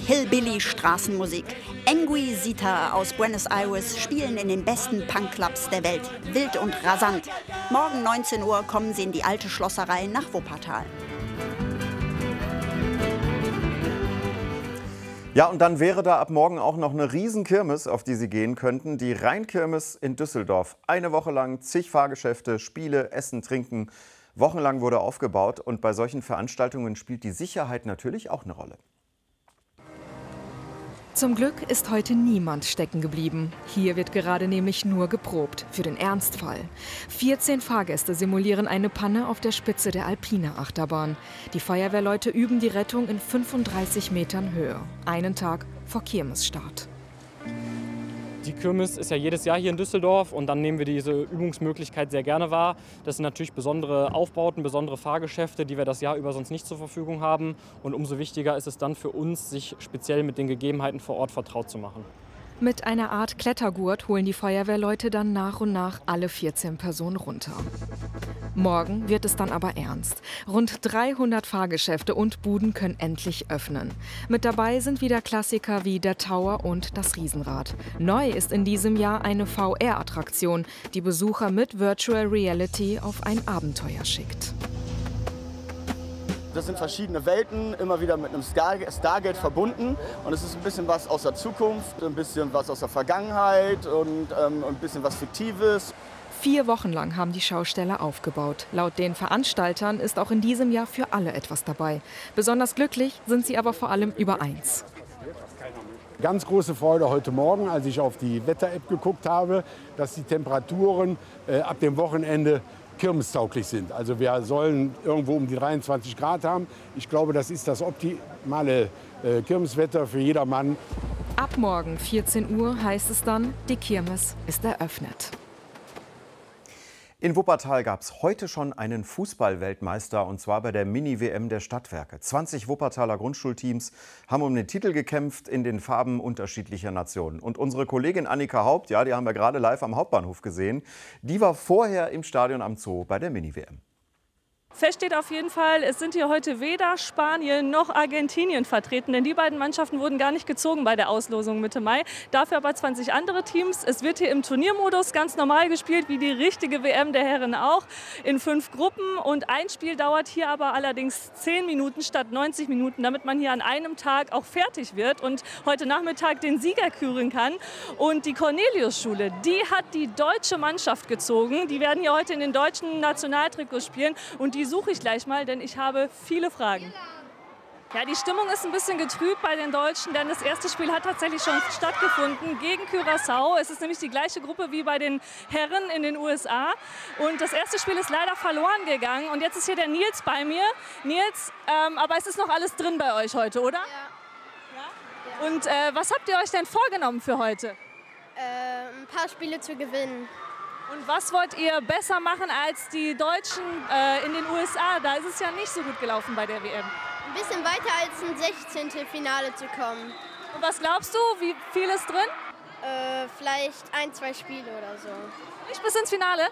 Hillbilly-Straßenmusik. Enguisita aus Buenos Aires spielen in den besten Punkclubs der Welt. Wild und rasant. Morgen 19 Uhr kommen sie in die alte Schlosserei nach Wuppertal. Ja, und dann wäre da ab morgen auch noch eine Riesenkirmes, auf die Sie gehen könnten. Die Rheinkirmes in Düsseldorf. Eine Woche lang zig Fahrgeschäfte, Spiele, Essen, Trinken. Wochenlang wurde aufgebaut und bei solchen Veranstaltungen spielt die Sicherheit natürlich auch eine Rolle. Zum Glück ist heute niemand stecken geblieben. Hier wird gerade nämlich nur geprobt, für den Ernstfall. 14 Fahrgäste simulieren eine Panne auf der Spitze der Alpina-Achterbahn. Die Feuerwehrleute üben die Rettung in 35 Metern Höhe. Einen Tag vor Kirmesstart. Die Kirmes ist ja jedes Jahr hier in Düsseldorf und dann nehmen wir diese Übungsmöglichkeit sehr gerne wahr. Das sind natürlich besondere Aufbauten, besondere Fahrgeschäfte, die wir das Jahr über sonst nicht zur Verfügung haben. Und umso wichtiger ist es dann für uns, sich speziell mit den Gegebenheiten vor Ort vertraut zu machen. Mit einer Art Klettergurt holen die Feuerwehrleute dann nach und nach alle 14 Personen runter. Morgen wird es dann aber ernst. Rund 300 Fahrgeschäfte und Buden können endlich öffnen. Mit dabei sind wieder Klassiker wie der Tower und das Riesenrad. Neu ist in diesem Jahr eine VR-Attraktion, die Besucher mit Virtual Reality auf ein Abenteuer schickt. Das sind verschiedene Welten, immer wieder mit einem Stargate verbunden. Und es ist ein bisschen was aus der Zukunft, ein bisschen was aus der Vergangenheit und ein bisschen was Fiktives. 4 Wochen lang haben die Schausteller aufgebaut. Laut den Veranstaltern ist auch in diesem Jahr für alle etwas dabei. Besonders glücklich sind sie aber vor allem über eins. Ganz große Freude heute Morgen, als ich auf die Wetter-App geguckt habe, dass die Temperaturen ab dem Wochenende kirmestauglich sind. Also wir sollen irgendwo um die 23 Grad haben. Ich glaube, das ist das optimale Kirmeswetter für jedermann. Ab morgen 14 Uhr heißt es dann, die Kirmes ist eröffnet. In Wuppertal gab es heute schon einen Fußball-Weltmeister, und zwar bei der Mini-WM der Stadtwerke. 20 Wuppertaler Grundschulteams haben um den Titel gekämpft in den Farben unterschiedlicher Nationen. Und unsere Kollegin Annika Haupt, ja, die haben wir gerade live am Hauptbahnhof gesehen, die war vorher im Stadion am Zoo bei der Mini-WM. Fest steht auf jeden Fall, es sind hier heute weder Spanien noch Argentinien vertreten, denn die beiden Mannschaften wurden gar nicht gezogen bei der Auslosung Mitte Mai. Dafür aber 20 andere Teams. Es wird hier im Turniermodus ganz normal gespielt, wie die richtige WM der Herren auch, in 5 Gruppen. Und ein Spiel dauert hier aber allerdings 10 Minuten statt 90 Minuten, damit man hier an einem Tag auch fertig wird und heute Nachmittag den Sieger küren kann. Und die Cornelius-Schule, die hat die deutsche Mannschaft gezogen. Die werden hier heute in den deutschen Nationaltrikots spielen und die suche ich gleich mal, denn ich habe viele Fragen. Ja, die Stimmung ist ein bisschen getrübt bei den Deutschen, denn das erste Spiel hat tatsächlich schon stattgefunden gegen Curaçao. Es ist nämlich die gleiche Gruppe wie bei den Herren in den USA. Und das erste Spiel ist leider verloren gegangen. Und jetzt ist hier der Nils bei mir. Nils, aber es ist noch alles drin bei euch heute, oder? Ja. Und was habt ihr euch denn vorgenommen für heute? Ein paar Spiele zu gewinnen. Und was wollt ihr besser machen als die Deutschen in den USA? Da ist es ja nicht so gut gelaufen bei der WM. Ein bisschen weiter als ein 16. Finale zu kommen. Und was glaubst du, wie viel ist drin? Vielleicht 1, 2 Spiele oder so. Nicht bis ins Finale?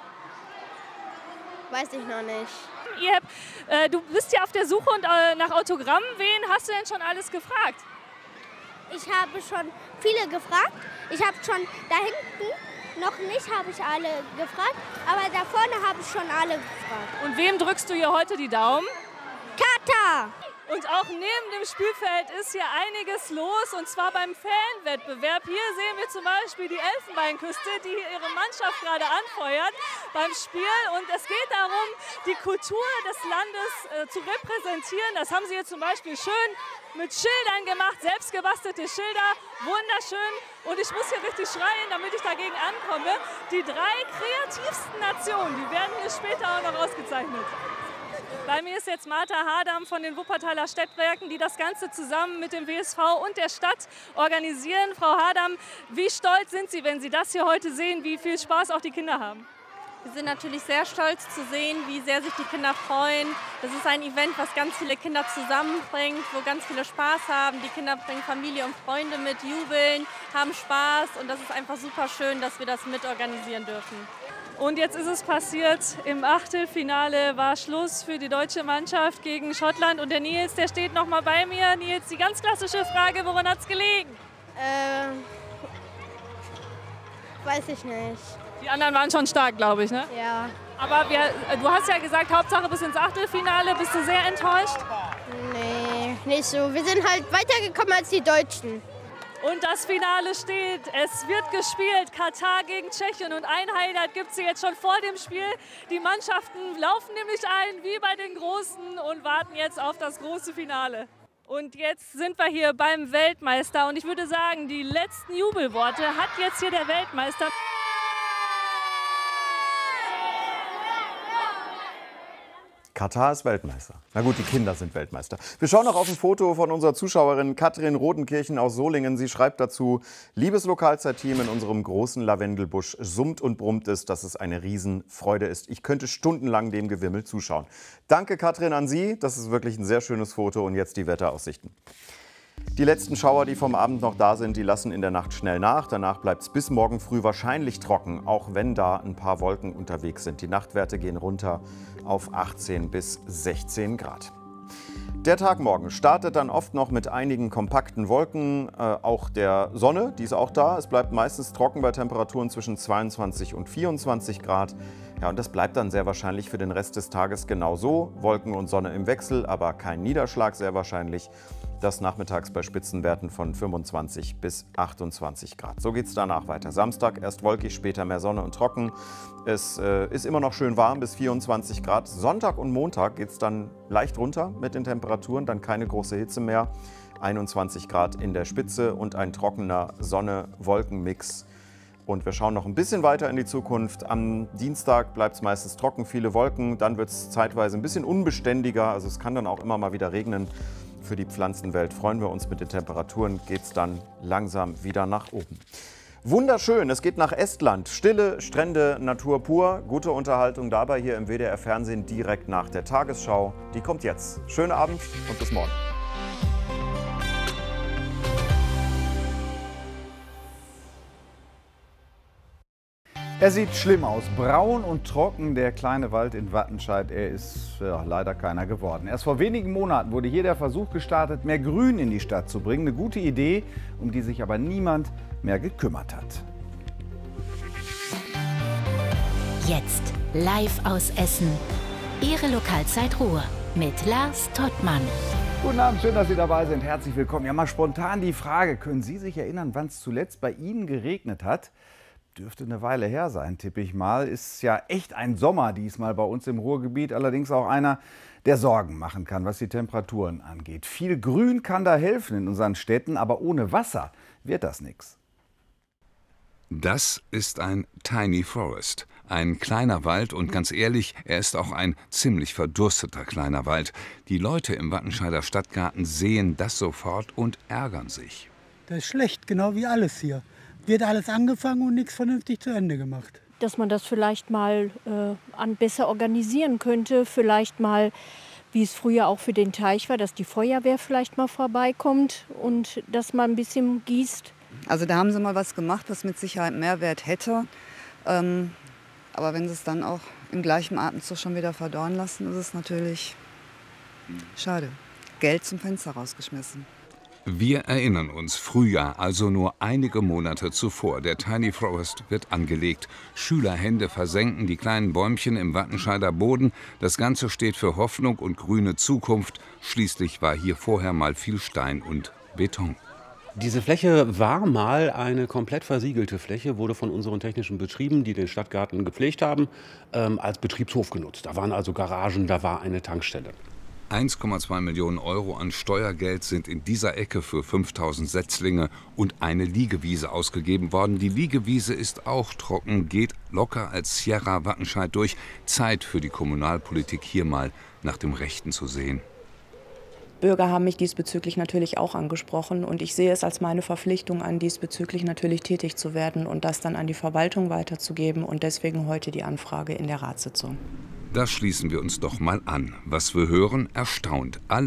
Weiß ich noch nicht. Du bist ja auf der Suche nach Autogrammen. Wen hast du denn schon alles gefragt? Ich habe schon viele gefragt. Ich habe schon da hinten... Noch nicht habe ich alle gefragt, aber da vorne habe ich schon alle gefragt. Und wem drückst du hier heute die Daumen? Katar! Und auch neben dem Spielfeld ist hier einiges los, und zwar beim Fanwettbewerb. Hier sehen wir zum Beispiel die Elfenbeinküste, die ihre Mannschaft gerade anfeuert beim Spiel. Und es geht darum, die Kultur des Landes zu repräsentieren. Das haben sie hier zum Beispiel schön mit Schildern gemacht, selbstgebastelte Schilder, wunderschön. Und ich muss hier richtig schreien, damit ich dagegen ankomme. Die 3 kreativsten Nationen, die werden hier später auch noch ausgezeichnet. Bei mir ist jetzt Martha Hadam von den Wuppertaler Stadtwerken, die das Ganze zusammen mit dem WSV und der Stadt organisieren. Frau Hadam, wie stolz sind Sie, wenn Sie das hier heute sehen, wie viel Spaß auch die Kinder haben? Wir sind natürlich sehr stolz zu sehen, wie sehr sich die Kinder freuen. Das ist ein Event, was ganz viele Kinder zusammenbringt, wo ganz viele Spaß haben. Die Kinder bringen Familie und Freunde mit, jubeln, haben Spaß, und das ist einfach super schön, dass wir das mitorganisieren dürfen. Und jetzt ist es passiert, im Achtelfinale war Schluss für die deutsche Mannschaft gegen Schottland. Und der Nils, der steht noch mal bei mir. Nils, die ganz klassische Frage, woran hat es gelegen? Weiß ich nicht. Die anderen waren schon stark, glaube ich, ne? Ja. Aber du hast ja gesagt, Hauptsache bis ins Achtelfinale. Bist du sehr enttäuscht? Nee, nicht so. Wir sind halt weitergekommen als die Deutschen. Und das Finale steht. Es wird gespielt. Katar gegen Tschechien. Und ein Highlight gibt es jetzt schon vor dem Spiel. Die Mannschaften laufen nämlich ein, wie bei den Großen, und warten jetzt auf das große Finale. Und jetzt sind wir hier beim Weltmeister. Und ich würde sagen, die letzten Jubelworte hat jetzt hier der Weltmeister. Katar ist Weltmeister. Na gut, die Kinder sind Weltmeister. Wir schauen noch auf ein Foto von unserer Zuschauerin Katrin Rodenkirchen aus Solingen. Sie schreibt dazu: Liebes Lokalzeitteam, in unserem großen Lavendelbusch summt und brummt es, dass es eine Riesenfreude ist. Ich könnte stundenlang dem Gewimmel zuschauen. Danke, Katrin, an Sie. Das ist wirklich ein sehr schönes Foto. Und jetzt die Wetteraussichten. Die letzten Schauer, die vom Abend noch da sind, die lassen in der Nacht schnell nach. Danach bleibt es bis morgen früh wahrscheinlich trocken, auch wenn da ein paar Wolken unterwegs sind. Die Nachtwerte gehen runter auf 18 bis 16 Grad. Der Tag morgen startet dann oft noch mit einigen kompakten Wolken, auch der Sonne, die ist auch da. Es bleibt meistens trocken bei Temperaturen zwischen 22 und 24 Grad. Ja, und das bleibt dann sehr wahrscheinlich für den Rest des Tages genauso. Wolken und Sonne im Wechsel, aber kein Niederschlag sehr wahrscheinlich. Das nachmittags bei Spitzenwerten von 25 bis 28 Grad. So geht es danach weiter. Samstag erst wolkig, später mehr Sonne und trocken. Es ist immer noch schön warm bis 24 Grad. Sonntag und Montag geht es dann leicht runter mit den Temperaturen, dann keine große Hitze mehr. 21 Grad in der Spitze und ein trockener Sonne-Wolken-Mix. Und wir schauen noch ein bisschen weiter in die Zukunft. Am Dienstag bleibt es meistens trocken, viele Wolken. Dann wird es zeitweise ein bisschen unbeständiger. Also es kann dann auch immer mal wieder regnen. Für die Pflanzenwelt freuen wir uns. Mit den Temperaturen geht es dann langsam wieder nach oben. Wunderschön, es geht nach Estland. Stille Strände, Natur pur. Gute Unterhaltung dabei hier im WDR Fernsehen direkt nach der Tagesschau. Die kommt jetzt. Schönen Abend und bis morgen. Er sieht schlimm aus, braun und trocken, der kleine Wald in Wattenscheid. Er ist leider keiner geworden. Erst vor wenigen Monaten wurde hier der Versuch gestartet, mehr Grün in die Stadt zu bringen. Eine gute Idee, um die sich aber niemand mehr gekümmert hat. Jetzt live aus Essen. Ihre Lokalzeit Ruhr mit Lars Tottmann. Guten Abend, schön, dass Sie dabei sind. Herzlich willkommen. Ja, mal spontan die Frage, können Sie sich erinnern, wann es zuletzt bei Ihnen geregnet hat? Dürfte eine Weile her sein, tippe ich mal. Ist ja echt ein Sommer diesmal bei uns im Ruhrgebiet. Allerdings auch einer, der Sorgen machen kann, was die Temperaturen angeht. Viel Grün kann da helfen in unseren Städten, aber ohne Wasser wird das nichts. Das ist ein Tiny Forest. Ein kleiner Wald und ganz ehrlich, er ist auch ein ziemlich verdursteter kleiner Wald. Die Leute im Wattenscheider Stadtgarten sehen das sofort und ärgern sich. Das ist schlecht, genau wie alles hier. Wird alles angefangen und nichts vernünftig zu Ende gemacht. Dass man das vielleicht mal besser organisieren könnte, vielleicht mal, wie es früher auch für den Teich war, dass die Feuerwehr vielleicht mal vorbeikommt und dass man ein bisschen gießt. Also da haben sie mal was gemacht, was mit Sicherheit Mehrwert hätte. Aber wenn sie es dann auch im gleichen Atemzug schon wieder verdorren lassen, ist es natürlich schade. Geld zum Fenster rausgeschmissen. Wir erinnern uns, Frühjahr, also nur einige Monate zuvor. Der Tiny Forest wird angelegt. Schülerhände versenken die kleinen Bäumchen im Wattenscheider Boden. Das Ganze steht für Hoffnung und grüne Zukunft. Schließlich war hier vorher mal viel Stein und Beton. Diese Fläche war mal eine komplett versiegelte Fläche, wurde von unseren technischen Betrieben, die den Stadtgarten gepflegt haben, als Betriebshof genutzt. Da waren also Garagen, da war eine Tankstelle. 1,2 Millionen Euro an Steuergeld sind in dieser Ecke für 5000 Setzlinge und eine Liegewiese ausgegeben worden. Die Liegewiese ist auch trocken, geht locker als Sierra Wattenscheid durch. Zeit für die Kommunalpolitik, hier mal nach dem Rechten zu sehen. Bürger haben mich diesbezüglich natürlich auch angesprochen und ich sehe es als meine Verpflichtung an, diesbezüglich natürlich tätig zu werden und das dann an die Verwaltung weiterzugeben und deswegen heute die Anfrage in der Ratssitzung. Das schließen wir uns doch mal an. Was wir hören, erstaunt. Alle